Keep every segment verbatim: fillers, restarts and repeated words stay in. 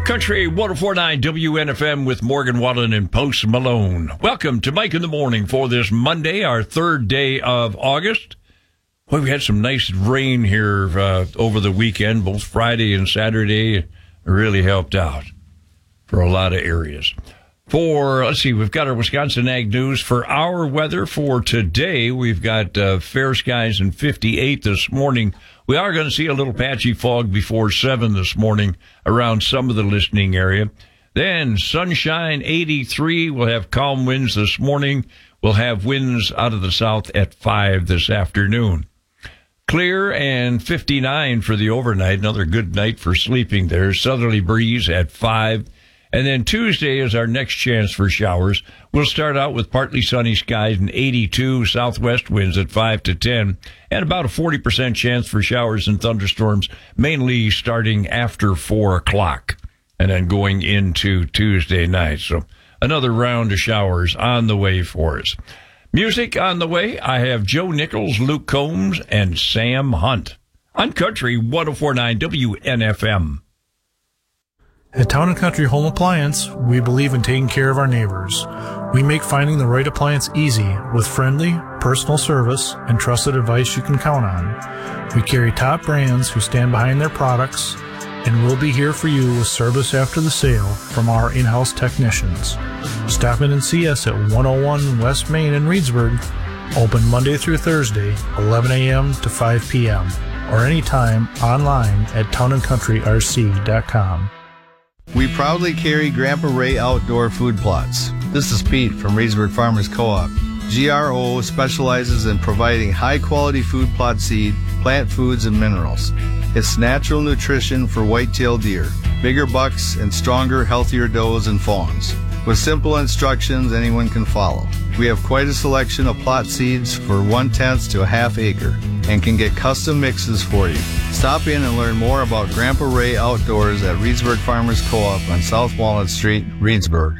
Country one oh four point nine W N F M with Morgan Wallen and Post Malone. Welcome to Mike in the Morning for this Monday, our third day of August. Well, we had some nice rain here uh, over the weekend, both Friday and Saturday. It really helped out for a lot of areas. For, let's see, we've got our Wisconsin Ag News. For our weather for today, we've got uh, fair skies and fifty-eight this morning. We are going to see a little patchy fog before seven this morning around some of the listening area. Then sunshine, eighty-three. We'll have calm winds this morning. We'll have winds out of the south at five this afternoon. Clear and fifty-nine for the overnight. Another good night for sleeping there. Southerly breeze at five. And then Tuesday is our next chance for showers. We'll start out with partly sunny skies and eighty-two, southwest winds at five to ten, and about a forty percent chance for showers and thunderstorms, mainly starting after four o'clock and then going into Tuesday night. So another round of showers on the way for us. Music on the way. I have Joe Nichols, Luke Combs, and Sam Hunt on Country one oh four point nine W N F M. At Town and Country Home Appliance, we believe in taking care of our neighbors. We make finding the right appliance easy with friendly, personal service and trusted advice you can count on. We carry top brands who stand behind their products, and we'll be here for you with service after the sale from our in-house technicians. Stop in and see us at one oh one West Main in Reedsburg, open Monday through Thursday, eleven a.m. to five p.m., or anytime online at town and country r c dot com. We proudly carry Grandpa Ray Outdoor Food Plots. This is Pete from Reedsburg Farmers Co-op. G R O specializes in providing high-quality food plot seed, plant foods, and minerals. It's natural nutrition for white-tailed deer, bigger bucks, and stronger, healthier does and fawns. With simple instructions anyone can follow. We have quite a selection of plot seeds for one-tenth to a half acre and can get custom mixes for you. Stop in and learn more about Grandpa Ray Outdoors at Reedsburg Farmers Co-op on South Walnut Street, Reedsburg.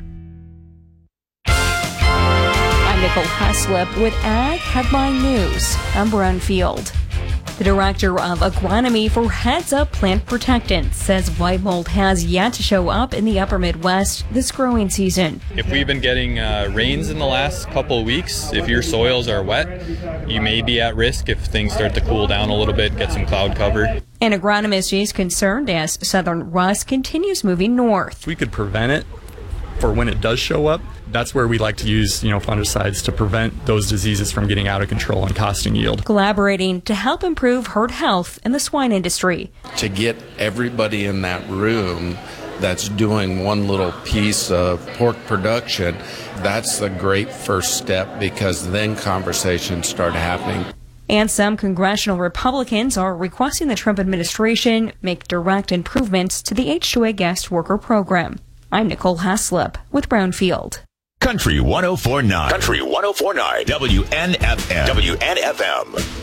I'm Nicole Heslip with Ag Headline News. I'm Brownfield. The director of agronomy for Heads Up Plant Protectants says white mold has yet to show up in the upper Midwest this growing season. If we've been getting uh, rains in the last couple of weeks, if your soils are wet, you may be at risk if things start to cool down a little bit, get some cloud cover. An agronomist is concerned as southern rust continues moving north. If we could prevent it for when it does show up, that's where we like to use, you know, fungicides to prevent those diseases from getting out of control and costing yield. Collaborating to help improve herd health in the swine industry. To get everybody in that room that's doing one little piece of pork production, that's a great first step because then conversations start happening. And some congressional Republicans are requesting the Trump administration make direct improvements to the H two A guest worker program. I'm Nicole Heslip with Brownfield. Country one oh four point nine. Country one oh four point nine. W N F M. W N F M.